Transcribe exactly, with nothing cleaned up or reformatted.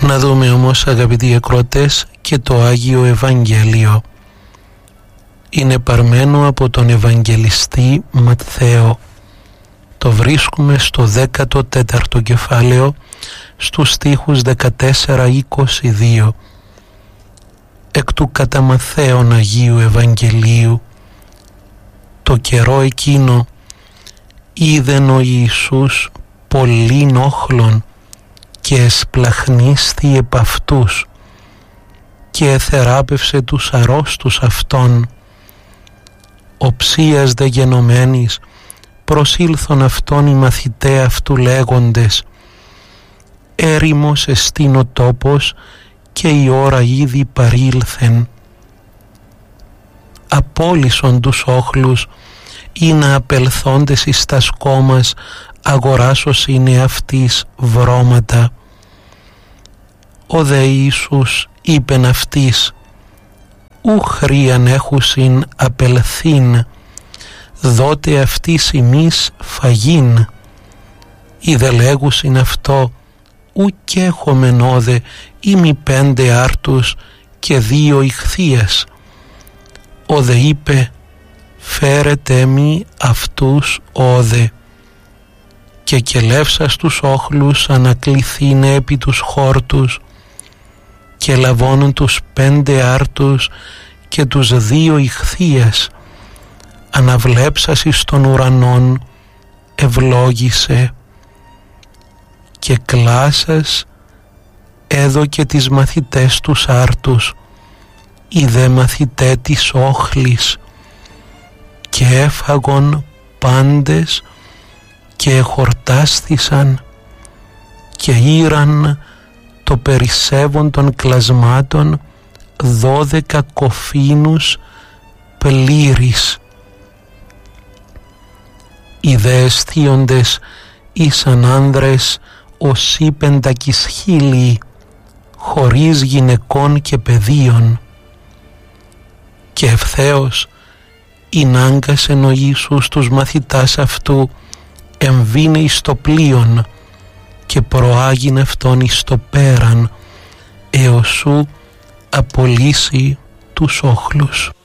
Να δούμε όμως, αγαπητοί ακροατές, και το Άγιο Ευαγγέλιο. Είναι παρμένο από τον Ευαγγελιστή Ματθαίο. Το βρίσκουμε στο δέκατο τέταρτο κεφάλαιο, στους στίχους δεκατέσσερα είκοσι δύο. Εκ του κατά Ματθαίον Αγίου Ευαγγελίου. Το καιρό εκείνο είδεν ο Ιησούς πολλήν όχλων και εσπλαχνίσθη επ' αυτούς και εθεράπευσε τους αρρώστους αυτών. Οψίας δε γενομένης προσήλθον αυτόν οι μαθηταί αυτού λέγοντες, έρημος εστίν ο τόπος και η ώρα ήδη παρήλθεν. Απόλυσον τους όχλους ή να απελθόντες εις τα σκόμας αγοράσως είναι αυτής βρώματα. Ο δε Ιησούς είπεν αυτής, ου χρίαν έχουσιν απελθήν, δότε αυτής ημείς φαγήν. Ή δε λέγουσιν αυτό, ου κι έχομεν όδε ημι πέντε άρτους και δύο ηχθείες. Ο δε είπε, φέρετε μη αυτούς όδε. Και κελεύσας τους όχλους ανακληθήνε επί τους χόρτους και λαβώνουν τους πέντε άρτους και τους δύο ηχθείες, αναβλέψας εις των ουρανών ευλόγησε και κλάσας έδωκε τις μαθητές τους άρτους, οι δε μαθητέ της όχλης, και έφαγον πάντες και εχορτάστησαν και ήραν το περισσεύον των κλασμάτων δώδεκα κοφίνους πλήρης. Οι δε εστίοντες ήσαν άνδρες ως ύπεντακις χίλιοι, χωρίς γυναικών και παιδίων. Και ευθέως ηνάγκασεν ο Ιησούς τους μαθητάς αυτού εμβήνε εις το πλοίον και προάγειν αυτόν εις το πέραν έως σου απολύσει τους όχλους.